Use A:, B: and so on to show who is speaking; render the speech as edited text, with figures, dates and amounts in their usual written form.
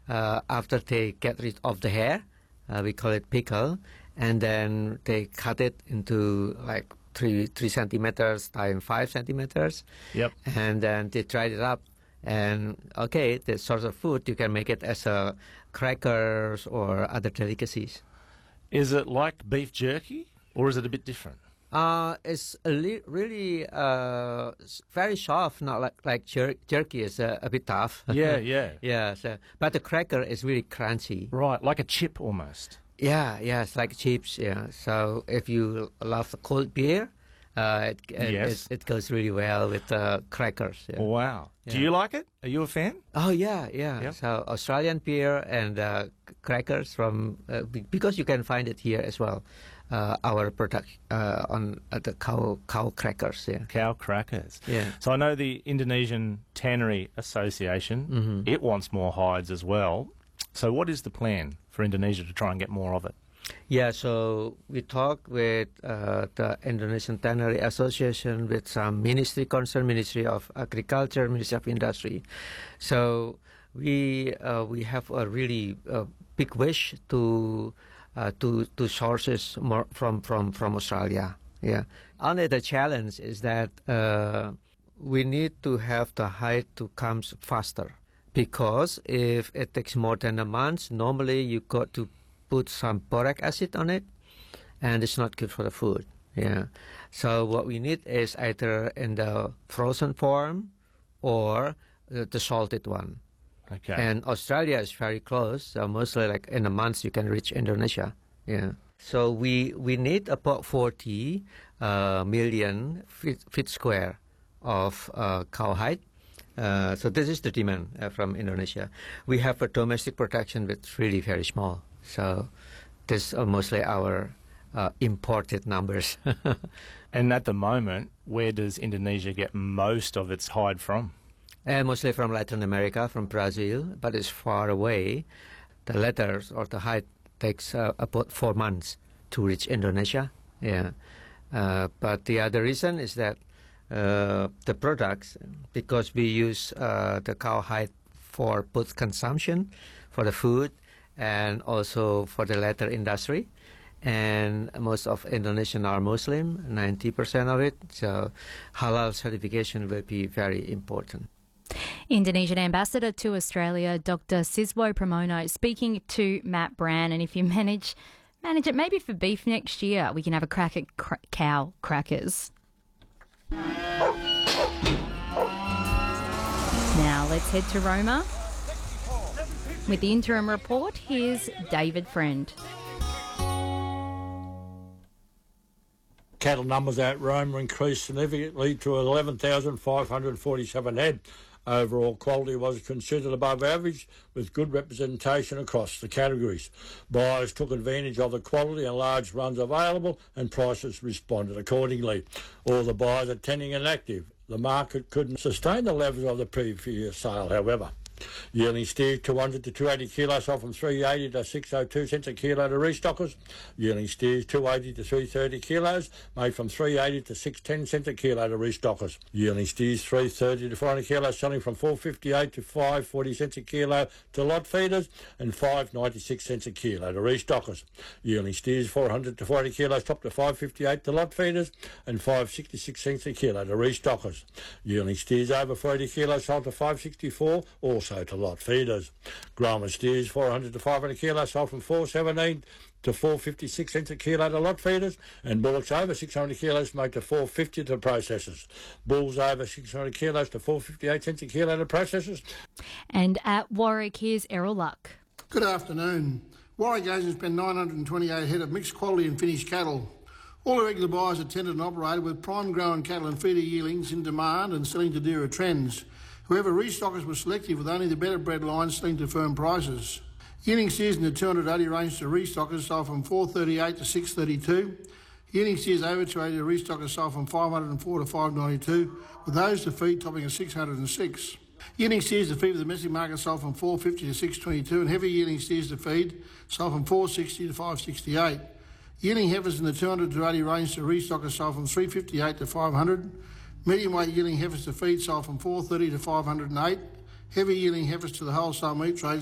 A: after they get rid of the hair, we call it pickle, and then they cut it into like 3 centimeters times 5 centimeters.
B: Yep.
A: And then they dried it up. And okay, the source of food, you can make it as crackers or other delicacies.
B: Is it like beef jerky, or is it a bit different?
A: It's really very soft, not like jerky is a bit tough.
B: Yeah, yeah.
A: Yeah, but the cracker is really crunchy.
B: Right, like a chip almost.
A: Yeah, it's like chips, yeah. So if you love the cold beer, it goes really well with crackers. Yeah.
B: Wow.
A: Yeah.
B: Do you like it? Are you a fan?
A: Oh, yeah.
B: Yep.
A: So Australian beer and crackers from, because you can find it here as well, our product on the cow crackers, yeah.
B: Cow crackers.
A: Yeah.
B: So I know the Indonesian Tannery Association, it wants more hides as well. So what is the plan for Indonesia to try and get more of it?
A: Yeah, so we talked with the Indonesian Tannery Association, with some ministry concerned, Ministry of Agriculture, Ministry of Industry. So we have a really big wish to sources more from Australia. Yeah. Only the challenge is that we need to have the hide to come faster, because if it takes more than a month, normally you got to put some boric acid on it, and it's not good for the food. Yeah. So what we need is either in the frozen form or the salted one.
B: Okay.
A: And Australia is very close, so mostly like in a month you can reach Indonesia. Yeah. So we need about 40 million feet square of cowhide. So this is the demand from Indonesia. We have a domestic production that's really very small. So this are mostly our imported numbers.
B: And at the moment, where does Indonesia get most of its hide from?
A: Mostly from Latin America, from Brazil, but it's far away. The leathers or the hide takes about 4 months to reach Indonesia. Yeah. But the other reason is that the products, because we use the cowhide for both consumption, for the food, and also for the leather industry. And most of Indonesian are Muslim, 90% of it. So halal certification will be very important.
C: Indonesian Ambassador to Australia, Dr. Siswo Pramono, speaking to Matt Brand. And if you manage it, maybe for beef next year, we can have a crack at cow crackers. Now let's head to Roma. With the interim report, here's David Friend.
D: Cattle numbers at Roma increased significantly to 11,547 head. Overall quality was considered above average, with good representation across the categories. Buyers took advantage of the quality and large runs available, and prices responded accordingly. All the buyers are tending and active. The market couldn't sustain the levels of the previous sale, however. Yearling steers 200 to 280 kilos, sold from 380 to 602 cents a kilo to restockers. Yearling steers 280 to 330 kilos, made from 380 to 610 cents a kilo to restockers. Yearling steers 330 to 400 kilos, selling from 458 to 540 cents a kilo to lot feeders, and 596 cents a kilo to restockers. Yearling steers 400 to 400 kilos, topped to 558 to lot feeders, and 566 cents a kilo to restockers. Yearling steers over 480 kilos, sold to 564, also to lot feeders. Groma steers 400 to 500 kilos, sold from 417 to 456 cents a kilo to lot feeders, and bullocks over 600 kilos made to 450 to processors. Bulls over 600 kilos to 458 cents a kilo to processors.
C: And at Warwick, here's Errol Luck.
E: Good afternoon. Warwick agents spent 928 head of mixed quality and finished cattle. All irregular buyers attended and operated with prime growing cattle and feeder yearlings in demand and selling to dearer trends. However, restockers were selective, with only the better bred lines selling to firm prices. Yearling steers in the 280 range to restockers sold from 438 to 632. Yearling steers over 280 to restockers sold from 504 to 592, with those to feed topping at 606. Yearling steers to feed the domestic market sold from 450 to 622, and heavy yearling steers to feed sold from 460 to 568. Yearling heifers in the 200 to 80 range to restockers sold from 358 to 500. Medium weight yearling heifers to feed sold from 430 to 508. Heavy yearling heifers to the wholesale meat trade